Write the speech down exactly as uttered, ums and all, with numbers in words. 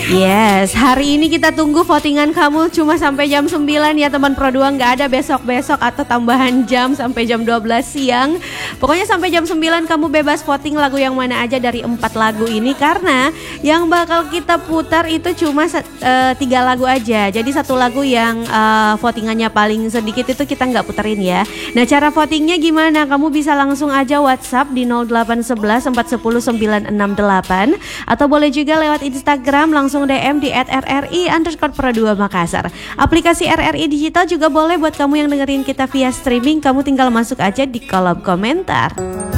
Yes, hari ini kita tunggu votingan kamu cuma sampai jam sembilan ya teman Pro dua, nggak ada besok-besok atau tambahan jam sampai jam dua belas siang. Pokoknya sampai jam sembilan kamu bebas voting lagu yang mana aja dari empat lagu ini, karena yang bakal kita putar itu cuma uh, tiga lagu aja. Jadi satu lagu yang uh, votingannya paling sedikit itu kita nggak puterin ya. Nah, cara votingnya gimana? Kamu bisa langsung aja WhatsApp di nol delapan satu satu empat satu nol sembilan enam delapan, atau boleh juga lewat Instagram langsung D M di at r r i underscore pro dua Makassar. Aplikasi R R I Digital juga boleh buat kamu yang dengerin kita via streaming. Kamu tinggal masuk aja di kolom komentar.